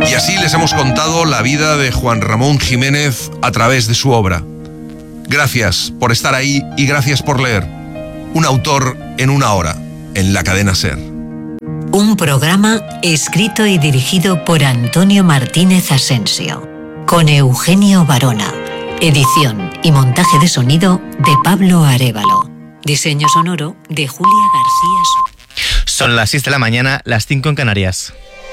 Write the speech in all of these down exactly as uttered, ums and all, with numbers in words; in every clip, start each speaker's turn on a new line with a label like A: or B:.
A: Y así les hemos contado la vida de Juan Ramón Jiménez a través de su obra. Gracias por estar ahí y gracias por leer. Un autor en una hora, en la cadena SER.
B: Un programa escrito y dirigido por Antonio Martínez Asensio, con Eugenio Barona. Edición y montaje de sonido de Pablo Arévalo. Diseño sonoro de Julia García.
C: Son las seis de la mañana, las cinco en Canarias.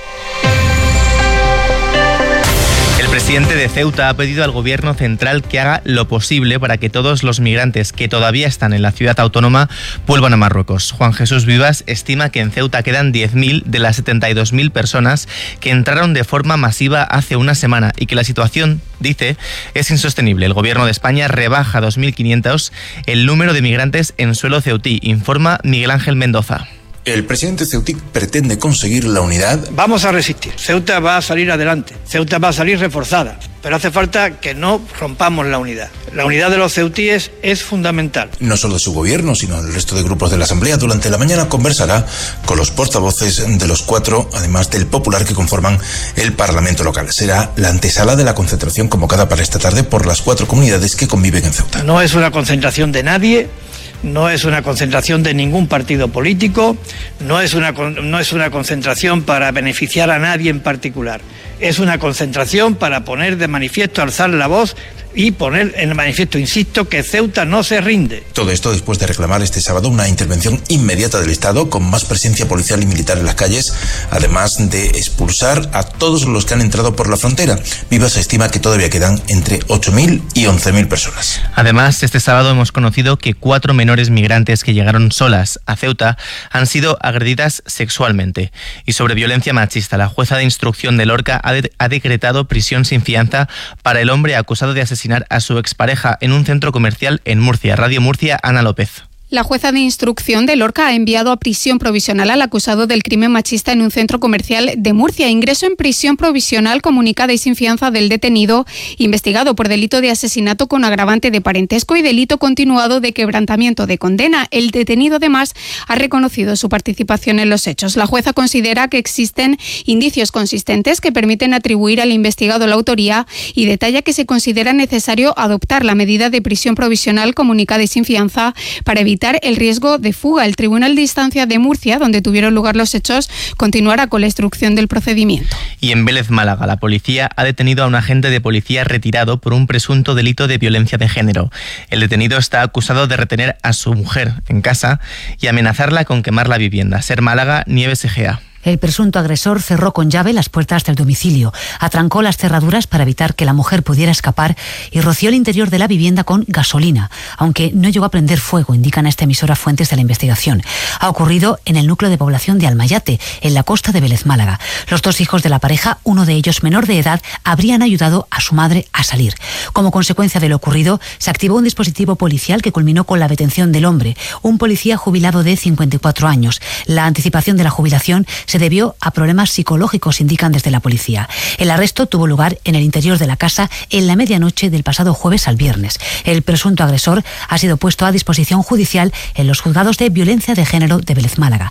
C: El presidente de Ceuta ha pedido al gobierno central que haga lo posible para que todos los migrantes que todavía están en la ciudad autónoma vuelvan a Marruecos. Juan Jesús Vivas estima que en Ceuta quedan diez mil de las setenta y dos mil personas que entraron de forma masiva hace una semana y que la situación, dice, es insostenible. El gobierno de España rebaja a dos mil quinientos el número de migrantes en suelo ceutí, informa Miguel Ángel Mendoza.
D: El presidente ceutí pretende conseguir la unidad.
E: Vamos a resistir. Ceuta va a salir adelante. Ceuta va a salir reforzada. Pero hace falta que no rompamos la unidad. La unidad de los ceutíes es fundamental.
D: No solo de su gobierno, sino del resto de grupos de la Asamblea. Durante la mañana conversará con los portavoces de los cuatro, además del Popular, que conforman el Parlamento local. Será la antesala de la concentración convocada para esta tarde por las cuatro comunidades que conviven en Ceuta.
E: No es una concentración de nadie. No es una concentración de ningún partido político, no es una, no es una concentración para beneficiar a nadie en particular. Es una concentración para poner de manifiesto, alzar la voz y poner en manifiesto, insisto, que Ceuta no se rinde.
D: Todo esto después de reclamar este sábado una intervención inmediata del Estado con más presencia policial y militar en las calles, además de expulsar a todos los que han entrado por la frontera. Vivas estima que todavía quedan entre ocho mil y once mil personas.
C: Además, este sábado hemos conocido que cuatro menores migrantes que llegaron solas a Ceuta han sido agredidas sexualmente. Y sobre violencia machista, la jueza de instrucción de Lorca ha, de- ha decretado prisión sin fianza para el hombre acusado de asesinar a su expareja en un centro comercial en Murcia. Radio Murcia, Ana López.
F: La jueza de instrucción de Lorca ha enviado a prisión provisional al acusado del crimen machista en un centro comercial de Murcia. Ingreso en prisión provisional comunicada y sin fianza del detenido, investigado por delito de asesinato con agravante de parentesco y delito continuado de quebrantamiento de condena. El detenido, además, ha reconocido su participación en los hechos. La jueza considera que existen indicios consistentes que permiten atribuir al investigado la autoría y detalla que se considera necesario adoptar la medida de prisión provisional comunicada y sin fianza para evitar el riesgo de fuga. El Tribunal de Instancia de Murcia, donde tuvieron lugar los hechos, continuará con la instrucción del procedimiento.
C: Y en Vélez, Málaga, la policía ha detenido a un agente de policía retirado por un presunto delito de violencia de género. El detenido está acusado de retener a su mujer en casa y amenazarla con quemar la vivienda. SER Málaga, Nieves Egea.
G: El presunto agresor cerró con llave las puertas del domicilio, atrancó las cerraduras para evitar que la mujer pudiera escapar y roció el interior de la vivienda con gasolina, aunque no llegó a prender fuego, indican a esta emisora fuentes de la investigación. Ha ocurrido en el núcleo de población de Almayate, en la costa de Vélez, Málaga. Los dos hijos de la pareja, uno de ellos menor de edad, habrían ayudado a su madre a salir. Como consecuencia de lo ocurrido, se activó un dispositivo policial que culminó con la detención del hombre, un policía jubilado de cincuenta y cuatro años. La anticipación de la jubilación se se debió a problemas psicológicos, indican desde la policía. El arresto tuvo lugar en el interior de la casa en la medianoche del pasado jueves al viernes. El presunto agresor ha sido puesto a disposición judicial en los juzgados de violencia de género de Vélez, Málaga.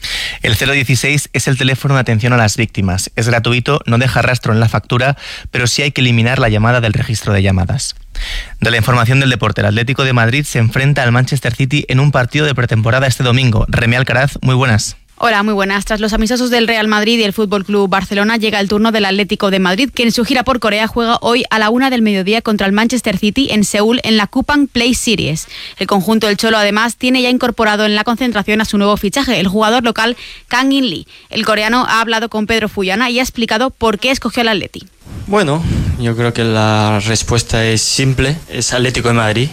C: El cero dieciséis es el teléfono de atención a las víctimas. Es gratuito, no deja rastro en la factura, pero sí hay que eliminar la llamada del registro de llamadas. De la información del deporte, el Atlético de Madrid se enfrenta al Manchester City en un partido de pretemporada este domingo. Remi Alcaraz, muy buenas.
H: Hola, muy buenas. Tras los amistosos del Real Madrid y el F C Barcelona, llega el turno del Atlético de Madrid, que en su gira por Corea juega hoy a la una del mediodía contra el Manchester City en Seúl en la Kupang Play Series. El conjunto del Cholo, además, tiene ya incorporado en la concentración a su nuevo fichaje, el jugador local Kang In Lee. El coreano ha hablado con Pedro Fuyana y ha explicado por qué escogió al Atleti.
I: Bueno, yo creo que la respuesta es simple, es Atlético de Madrid,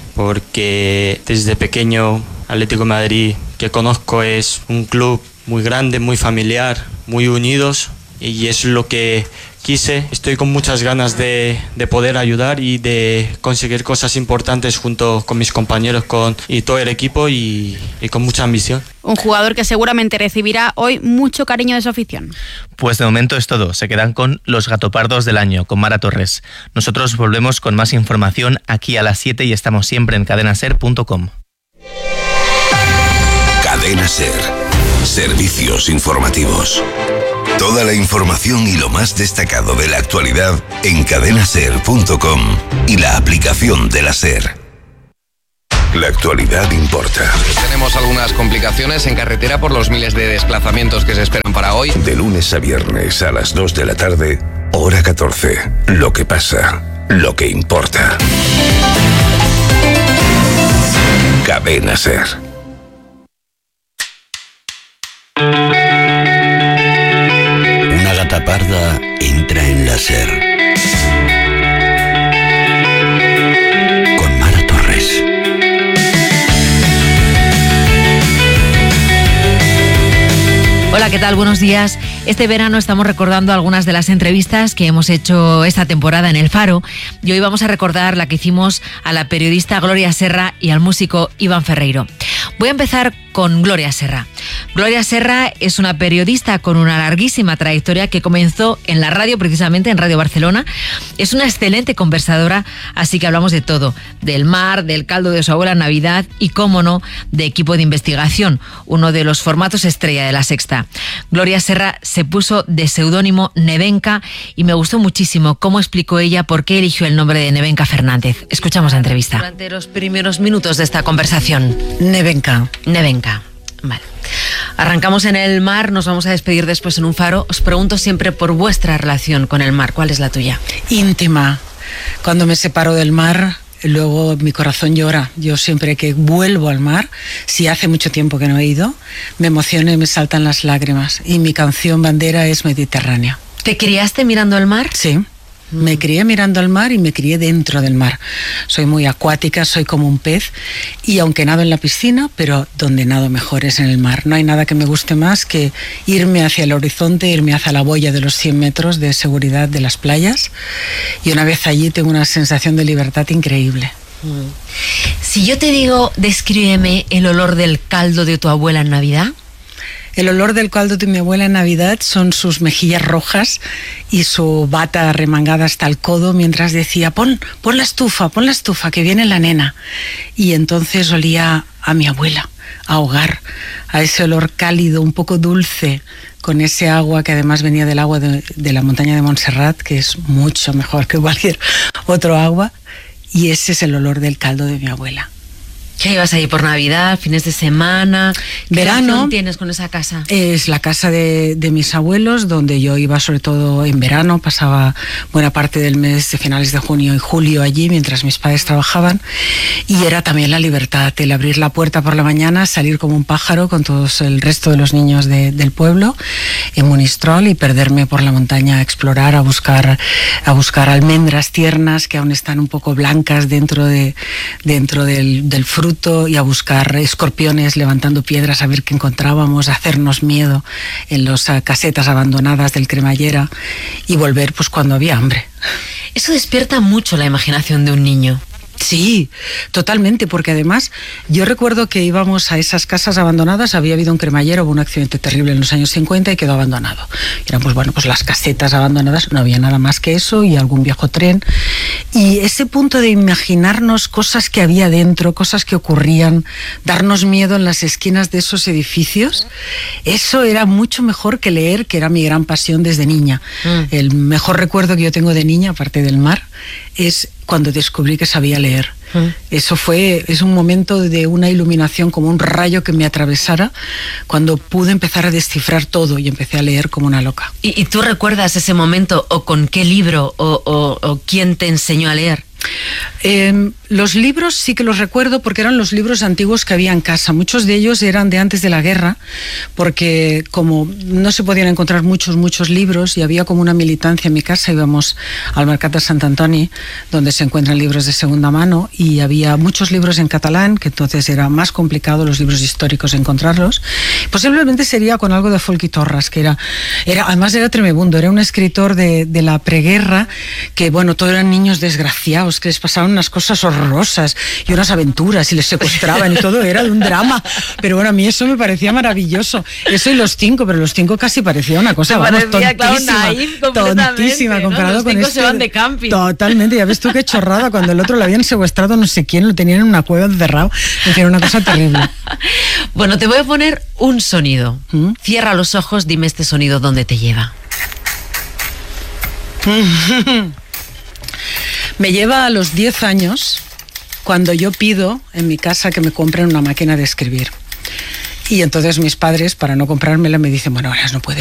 I: porque desde pequeño Atlético de Madrid que conozco es un club muy grande, muy familiar, muy unidos, y es lo que quise. Estoy con muchas ganas de, de poder ayudar y de conseguir cosas importantes junto con mis compañeros con, y todo el equipo y, y con mucha ambición.
H: Un jugador que seguramente recibirá hoy mucho cariño de su afición.
C: Pues de momento es todo. Se quedan con los gatopardos del año, con Mara Torres. Nosotros volvemos con más información aquí a las siete y estamos siempre en cadena ser punto com.
J: Cadena SER. Servicios informativos. Toda la información y lo más destacado de la actualidad en cadena ser punto com y la aplicación de la SER. La actualidad importa.
K: Tenemos algunas complicaciones en carretera por los miles de desplazamientos que se esperan para hoy.
J: De lunes a viernes a las dos de la tarde, hora catorce. Lo que pasa, lo que importa. Cadena SER.
L: Una gata parda entra en la SER. Con Mara Torres.
M: Hola, ¿qué tal? Buenos días. Este verano estamos recordando algunas de las entrevistas que hemos hecho esta temporada en El Faro y hoy vamos a recordar la que hicimos a la periodista Gloria Serra y al músico Iván Ferreiro. Voy a empezar con Gloria Serra. Gloria Serra es una periodista con una larguísima trayectoria que comenzó en la radio, precisamente en Radio Barcelona. Es una excelente conversadora, así que hablamos de todo, del mar, del caldo de su abuela en Navidad y, cómo no, de Equipo de Investigación, uno de los formatos estrella de La Sexta. Gloria Serra se puso de seudónimo Nevenka y me gustó muchísimo cómo explicó ella por qué eligió el nombre de Nevenka Fernández. Escuchamos la entrevista. Durante los primeros minutos de esta conversación.
N: Nevenka.
M: Nevenka. Vale. Arrancamos en el mar, nos vamos a despedir después en un faro. Os pregunto siempre por vuestra relación con el mar. ¿Cuál es la tuya?
N: Íntima. Cuando me separo del mar, luego mi corazón llora. Yo siempre que vuelvo al mar, si hace mucho tiempo que no he ido, me emociono y me saltan las lágrimas. Y mi canción bandera es Mediterránea.
M: ¿Te criaste mirando el mar?
N: Sí. Me crié mirando al mar y me crié dentro del mar. Soy muy acuática, soy como un pez y aunque nado en la piscina, pero donde nado mejor es en el mar. No hay nada que me guste más que irme hacia el horizonte, irme hacia la boya de los cien metros de seguridad de las playas y una vez allí tengo una sensación de libertad increíble.
M: Si yo te digo, descríbeme el olor del caldo de tu abuela en Navidad.
N: El olor del caldo de mi abuela en Navidad son sus mejillas rojas y su bata remangada hasta el codo mientras decía, pon, pon la estufa, pon la estufa, que viene la nena. Y entonces olía a mi abuela, a hogar, a ese olor cálido, un poco dulce, con ese agua que además venía del agua de, de la montaña de Montserrat, que es mucho mejor que cualquier otro agua. Y ese es el olor del caldo de mi abuela.
M: ¿Qué ibas ahí por Navidad, fines de semana? ¿Qué
N: Verano
M: relación tienes con esa casa?
N: Es la casa de, de mis abuelos, donde yo iba sobre todo en verano, pasaba buena parte del mes de finales de junio y julio allí, mientras mis padres trabajaban, y era también la libertad, el abrir la puerta por la mañana, salir como un pájaro con todos el resto de los niños de, del pueblo en Monistrol y perderme por la montaña a explorar, a buscar, a buscar almendras tiernas que aún están un poco blancas dentro, de, dentro del, del fruto, y a buscar escorpiones levantando piedras a ver qué encontrábamos, a hacernos miedo en las uh, casetas abandonadas del cremallera y volver pues cuando había hambre.
M: Eso despierta mucho la imaginación de un niño.
N: Sí, totalmente, porque además yo recuerdo que íbamos a esas casas abandonadas, había habido un cremallero, hubo un accidente terrible en los años cincuenta y quedó abandonado. Eran pues bueno, pues las casetas abandonadas, no había nada más que eso y algún viejo tren. Y ese punto de imaginarnos cosas que había dentro, cosas que ocurrían, darnos miedo en las esquinas de esos edificios, eso era mucho mejor que leer, que era mi gran pasión desde niña. Mm. El mejor recuerdo que yo tengo de niña, aparte del mar, es cuando descubrí que sabía leer. Mm. Eso fue, es un momento de una iluminación, como un rayo que me atravesara, cuando pude empezar a descifrar todo y empecé a leer como una loca.
M: ¿Y, y tú recuerdas ese momento o con qué libro o, o, o quién te enseñó a leer?
N: Eh, los libros sí que los recuerdo porque eran los libros antiguos que había en casa. Muchos de ellos eran de antes de la guerra, porque como no se podían encontrar muchos, muchos libros y había como una militancia en mi casa, íbamos al Mercat de Sant Antoni, donde se encuentran libros de segunda mano, y había muchos libros en catalán, que entonces era más complicado los libros históricos encontrarlos. Posiblemente sería con algo de Folch i Torres, que era, era además era tremebundo, era un escritor de, de la preguerra, que bueno, todos eran niños desgraciados, que les pasaban unas cosas horrorosas rosas y unas aventuras y les secuestraban y todo era de un drama. Pero bueno, a mí eso me parecía maravilloso. Eso y Los Cinco, pero Los Cinco casi parecía una cosa, vamos,
M: parecía,
N: tontísima.
M: Claro, naif
N: tontísima
M: ¿no?
N: comparado
M: Los
N: con
M: cinco
N: este.
M: se van de camping.
N: Totalmente, ya ves tú qué chorrada, cuando el otro lo habían secuestrado no sé quién, lo tenían en una cueva encerrado. En fin, una cosa terrible.
M: Bueno, te voy a poner un sonido. ¿Mm? Cierra los ojos, dime este sonido dónde te lleva.
N: Me lleva a los diez años, cuando yo pido en mi casa que me compren una máquina de escribir. Y entonces mis padres, para no comprármela, me dicen, bueno, ahora no puedes